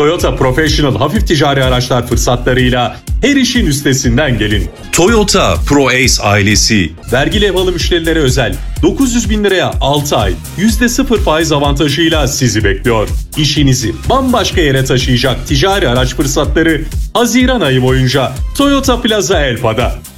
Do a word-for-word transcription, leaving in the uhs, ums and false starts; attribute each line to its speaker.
Speaker 1: Toyota Professional hafif ticari araçlar fırsatlarıyla her işin üstesinden gelin.
Speaker 2: Toyota Pro Ace ailesi.
Speaker 1: Vergi levhalı müşterilere özel dokuz yüz bin liraya altı ay yüzde sıfır faiz avantajıyla sizi bekliyor. İşinizi bambaşka yere taşıyacak ticari araç fırsatları Haziran ayı boyunca Toyota Plaza Elfa'da.